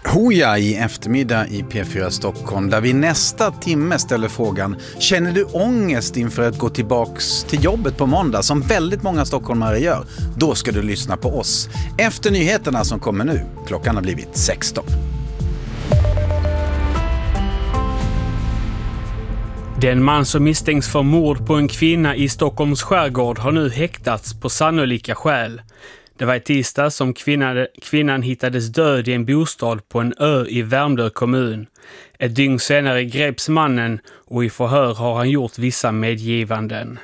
Hoja i eftermiddag i P4 Stockholm, där vi nästa timme ställer frågan: känner du ångest inför att gå tillbaks till jobbet på måndag, som väldigt många stockholmare gör? Då ska du lyssna på oss efter nyheterna som kommer nu. Klockan har blivit 16. Den man som misstänks för mord på en kvinna i Stockholms skärgård har nu häktats på sannolika skäl. Det var i tisdag som kvinnan hittades död i en bostad på en ö i Värmdö kommun. Ett dygn senare greps mannen och i förhör har han gjort vissa medgivanden.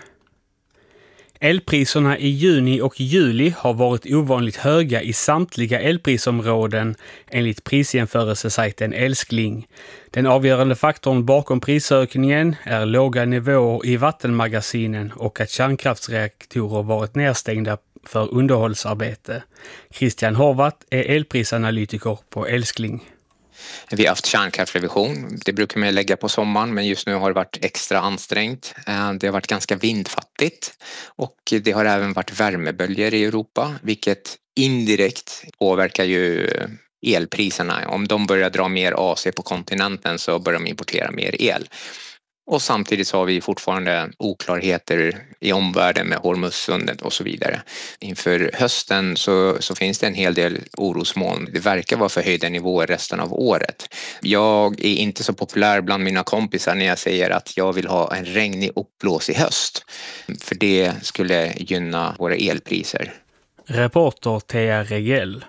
Elpriserna i juni och juli har varit ovanligt höga i samtliga elprisområden enligt prisjämförelsesajten Älskling. Den avgörande faktorn bakom prisökningen är låga nivåer i vattenmagasinen och att kärnkraftsreaktorer varit nedstängda för underhållsarbete. Christian Horvath är elprisanalytiker på Älskling. Vi har haft kärnkraftsrevision. Det brukar man lägga på sommaren, men just nu har det varit extra ansträngt. Det har varit ganska vindfattigt och det har även varit värmeböljor i Europa, vilket indirekt påverkar ju elpriserna. Om de börjar dra mer AC på kontinenten så börjar de importera mer el. Och samtidigt så har vi fortfarande oklarheter i omvärlden med Hormuzsundet och så vidare. Inför hösten så finns det en hel del orosmoln. Det verkar vara förhöjda nivåer resten av året. Jag är inte så populär bland mina kompisar när jag säger att jag vill ha en regnig uppblås i höst. För det skulle gynna våra elpriser. Reporter Thea Regell.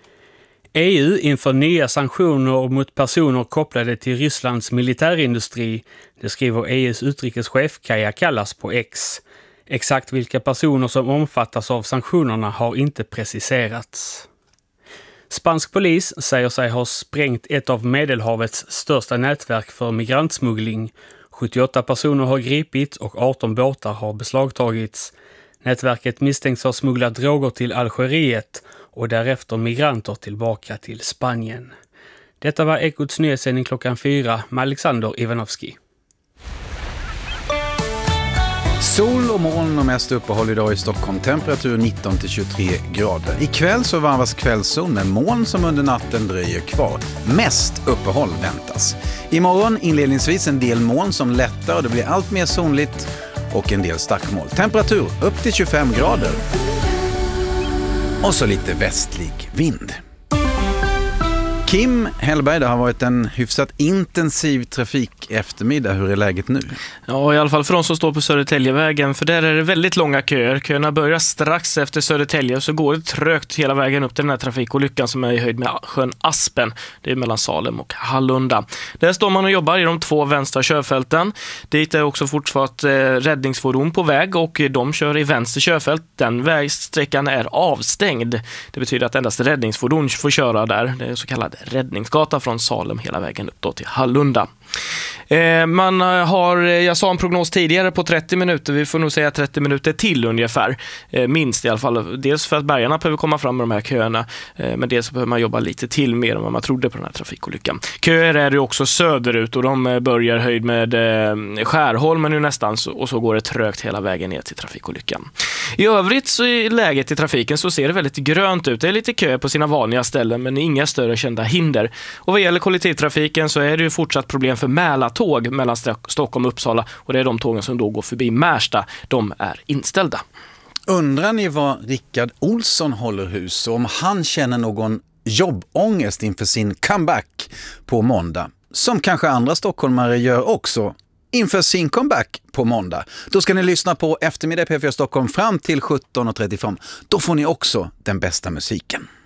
EU inför nya sanktioner mot personer kopplade till Rysslands militärindustri. Det skriver EUs utrikeschef Kaja Kallas på X. Exakt vilka personer som omfattas av sanktionerna har inte preciserats. Spansk polis säger sig ha sprängt ett av Medelhavets största nätverk för migrantsmuggling. 78 personer har gripits och 18 båtar har beslagtagits. Nätverket misstänks ha smugglat droger till Algeriet och därefter migranter tillbaka till Spanien. Detta var Ekots nyhetssändning klockan 4 med Alexander Ivanovski. Sol och moln och mest uppehåll idag i Stockholm. Temperatur 19-23 grader. Ikväll så varvas kvällszon med moln som under natten dröjer kvar. Mest uppehåll väntas. Imorgon inledningsvis en del moln som lättar och det blir allt mer sonligt och en del stackmoln. Temperatur upp till 25 grader. Och så lite västlig vind. Kim Hellberg, det har varit en hyfsat intensiv trafik eftermiddag. Hur är läget nu? Ja, i alla fall för de som står på Södertäljevägen, för där är det väldigt långa köer. Köerna börjar strax efter Södertälje och så går det trögt hela vägen upp till den här trafikolyckan som är i höjd med sjön Aspen. Det är mellan Salem och Hallunda. Där står man och jobbar i de 2 vänstra körfälten. Dit är också fortfarande räddningsfordon på väg och de kör i vänster körfält. Den vägsträckan är avstängd. Det betyder att endast räddningsfordon får köra där. Det är så kallad räddningsgata från Salem hela vägen upp då till Hallunda. Man har, jag sa en prognos tidigare på 30 minuter, vi får nog säga 30 minuter till ungefär, minst i alla fall, dels för att bärgarna behöver komma fram med de här köerna, men dels behöver man jobba lite till mer än vad man trodde på den här trafikolyckan. Köer är det också söderut och de börjar höjd med Skärholmen nu nästan och så går det trögt hela vägen ner till trafikolyckan. I övrigt så i läget i trafiken så ser det väldigt grönt ut, det är lite kö på sina vanliga ställen men inga större kända hinder. Och vad gäller kollektivtrafiken så är det ju fortsatt problem för Mälartåg mellan Stockholm och Uppsala och det är de tågen som då går förbi Märsta. De är inställda. Undrar ni vad Rickard Olsson håller hus och om han känner någon jobbångest inför sin comeback på måndag? Som kanske andra stockholmare gör också inför sin comeback på måndag. Då ska ni lyssna på eftermiddag P4 Stockholm fram till 17:35. Då får ni också den bästa musiken.